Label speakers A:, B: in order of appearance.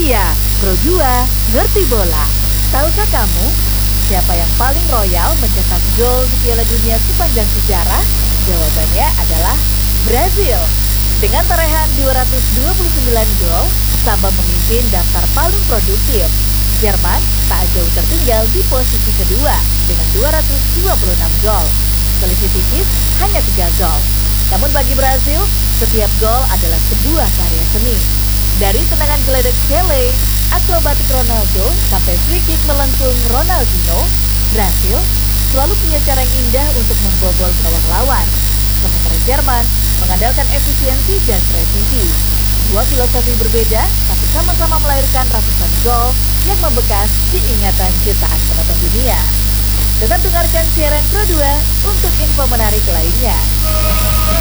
A: Iya, Pro 2 ngerti bola. Tahukah kamu siapa yang paling royal mencetak gol di Piala Dunia sepanjang sejarah? Jawabannya adalah Brazil. Dengan torehan 229 gol, Samba memimpin daftar paling produktif. Jerman tak jauh tertinggal di posisi kedua dengan 226 gol. Selisih tipis hanya 3 gol. Namun bagi Brazil, setiap gol adalah sebuah karya seni. Dari tendangan geledek Pele, akrobatik Ronaldo, sampai free kick melengkung Ronaldinho, Brasil selalu punya cara yang indah untuk membobol gawang lawan. Sementara Jerman mengandalkan efisiensi dan presisi. Dua filosofi berbeda, tapi sama-sama melahirkan ratusan gol yang membekas di ingatan jutaan penonton dunia. Tetap dengarkan siaran Pro 2 untuk info menarik lainnya.